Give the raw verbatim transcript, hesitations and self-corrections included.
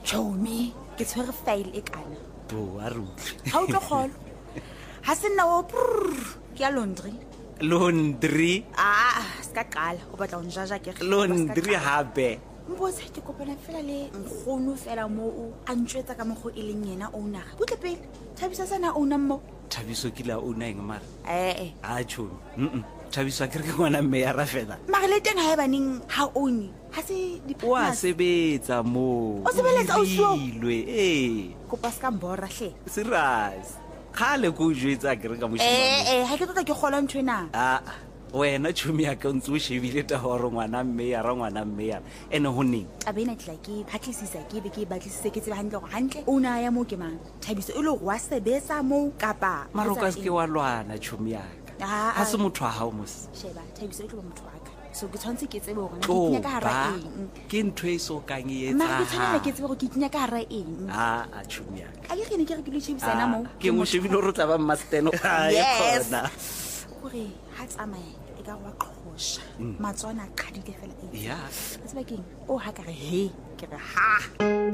Chomi ke tshwere file e kana o a rutle ha o tlo kgolo ha se nna o ke ya laundry laundry ah ska qala o batla o njaja ke laundry hape mbose ke kopana fela le nkgono fela mo o a ntjwetsa ka mogo e leng yena owner butle pele Thabisa sana owner mo Thabiso ke la owner eng mara eh eh a Chomi mm Thabiso ke re ke ngwana mme ya ra fela mara le teng ha e baneng ha own ha se di o a sebetsa mo o sebeletsa o swo ilwe eh kopa ska mbora hle serious khale go jwetsa ke re ka moshimane eh eh ha ke tota ke gola ntwena ah wena Chomi ya ka ntse o shebile ta hore ngwana mme ya ra ngwana mme ya ene ho neng abena tla ke phatlisisa ke be ke batlisise ke tseba hantle go hantle ona ya mo ke mang Thabiso e le go wa sebetsa mo kapa maroka se ke wa lwana Chomi ya ka ha se motho wa hao mos sheba Thabiso e tlo motho wa ka so ke tshwantse ke tsebe gore ke Oh, tinya ka hara ba, eng ke ntho e so kang e mara ke etsa tshwanela ke tsebe gore ke tinya ka hara eng ah a Chomi ya ka a ke ne ke re ke le chebisana mo ke mo shebile re tla ba masteno Yes. khona gore ha tsamaya e ka wa qhosha matswana qhadile fela e ya tseba keng o ha ka re he ke re ha